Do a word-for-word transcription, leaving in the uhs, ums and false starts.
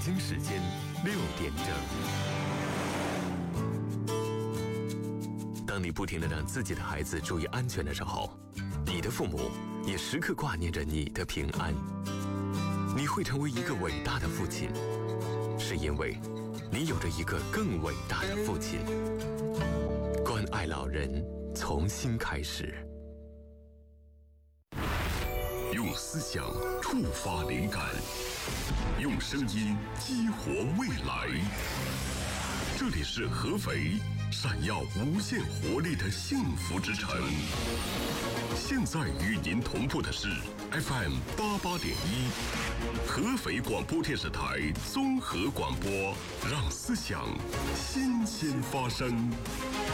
京时间六点整。当你不停地让自己的孩子注意安全的时候，你的父母也时刻挂念着你的平安。你会成为一个伟大的父亲，是因为你有着一个更伟大的父亲。关爱老人，从新开始。 用思想触发灵感，用声音激活未来。这里是合肥闪耀无限活力的幸福之城。现在与您同步的是 F M 八八点一，合肥广播电视台综合广播，让思想新鲜发生。